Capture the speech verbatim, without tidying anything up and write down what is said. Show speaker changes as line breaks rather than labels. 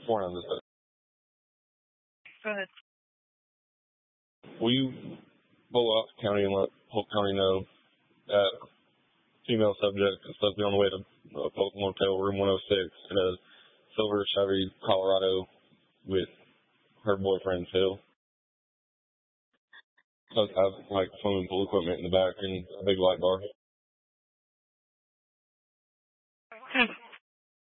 four nine this.
Go ahead.
Will you pull off the county and let Polk County know that female subject is supposed to be on the way to uh, Polk Motel Room one oh six in a silver Chevy Colorado with her boyfriend Phil. Supposed to have like swimming pool equipment in the back and a big light bar.
Hmm.